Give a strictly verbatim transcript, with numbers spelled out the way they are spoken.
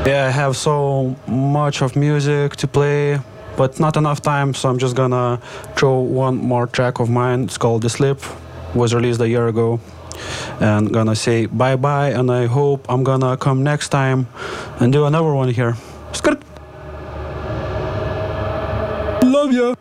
Yeah, I have so much of music to play, but not enough time, so I'm just gonna throw one more track of mine. It's called The Slip, was released a year ago. And gonna say bye bye, and I hope I'm gonna come next time and do another one here. Skirt. Love ya.